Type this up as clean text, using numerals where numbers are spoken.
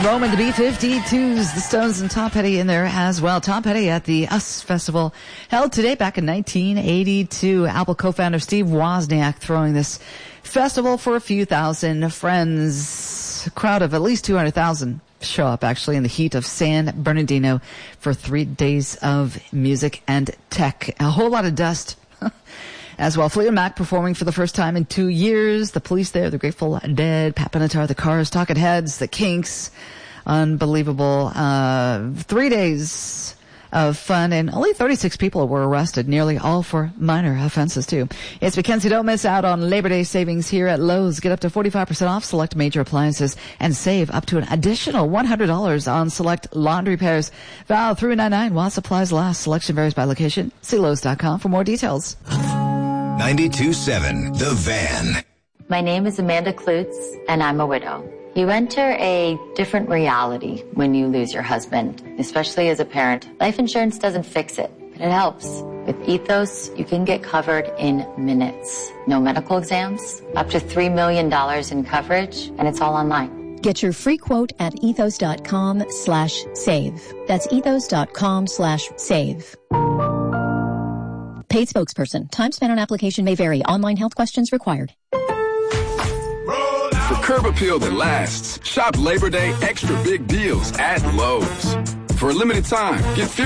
Roman, the B-52s, the Stones, and Tom Petty in there as well. Tom Petty at the US Festival held today back in 1982. Apple co-founder Steve Wozniak throwing this festival for a few thousand friends. A crowd of at least 200,000 show up actually in the heat of San Bernardino for 3 days of music and tech. A whole lot of dust. As well, Fleetwood Mac performing for the first time in 2 years. The Police there, the Grateful Dead, Pat Benatar, the Cars, Talking Heads, the Kinks. Unbelievable. 3 days of fun, and only 36 people were arrested, nearly all for minor offenses too. It's Mackenzie. Don't miss out on Labor Day savings here at Lowe's. Get up to 45% off select major appliances and save up to an additional $100 on select laundry pairs. Valid through 99 while supplies last. Selection varies by location. See Lowe's.com for more details. 92.7 The Van. My name is Amanda Klutz, and I'm a widow. You enter a different reality when you lose your husband, especially as a parent. Life insurance doesn't fix it, but it helps. With Ethos, you can get covered in minutes. No medical exams, up to $3 million in coverage, and it's all online. Get your free quote at ethos.com/save. That's ethos.com/save. Paid spokesperson. Time spent on application may vary. Online health questions required. For curb appeal that lasts, shop Labor Day extra big deals at Lowe's. For a limited time, get